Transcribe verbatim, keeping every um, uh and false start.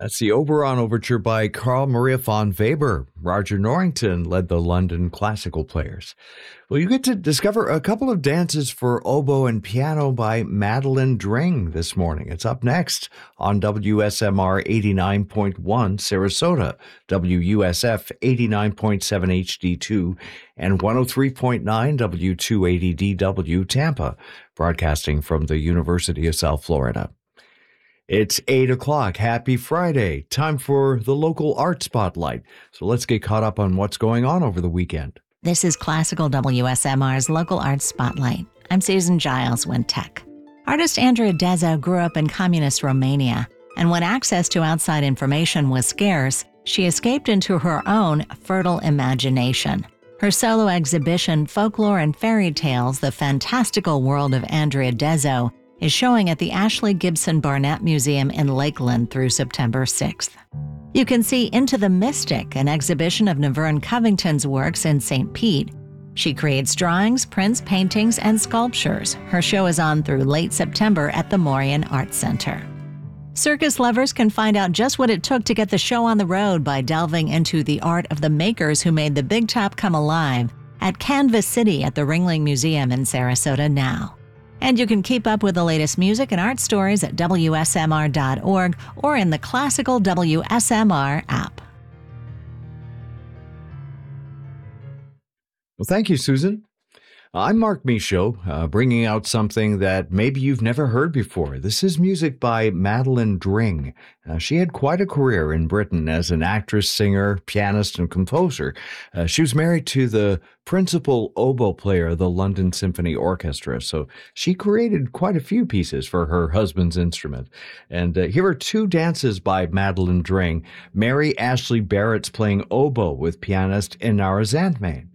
That's the Oberon Overture by Carl Maria von Weber. Roger Norrington led the London classical players. Well, you get to discover a couple of dances for oboe and piano by Madeline Dring this morning. It's up next on W S M R eighty-nine point one Sarasota, W U S F eighty-nine point seven H D two, and one oh three point nine W two eighty D W Tampa, broadcasting from the University of South Florida. It's eight o'clock. Happy Friday. Time for the local art spotlight. So let's get caught up on what's going on over the weekend. This is Classical W S M R's Local Arts Spotlight. I'm Susan Giles, Wintech. Artist Andrea Dezzo grew up in communist Romania, and when access to outside information was scarce, she escaped into her own fertile imagination. Her solo exhibition, Folklore and Fairy Tales, The Fantastical World of Andrea Dezzo, is showing at the Ashley Gibson Barnett Museum in Lakeland through September sixth. You can see Into the Mystic, an exhibition of Naverne Covington's works in Saint Pete. She creates drawings, prints, paintings, and sculptures. Her show is on through late September at the Morian Arts Center. Circus lovers can find out just what it took to get the show on the road by delving into the art of the makers who made the Big Top come alive at Canvas City at the Ringling Museum in Sarasota now. And you can keep up with the latest music and art stories at W S M R dot org or in the Classical W S M R app. Well, thank you, Susan. I'm Mark Michaud, uh, bringing out something that maybe you've never heard before. This is music by Madeline Dring. Uh, she had quite a career in Britain as an actress, singer, pianist, and composer. Uh, she was married to the principal oboe player of the London Symphony Orchestra, so she created quite a few pieces for her husband's instrument. And uh, here are two dances by Madeline Dring. Mary Ashley Barrett's playing oboe with pianist Inara Zandman.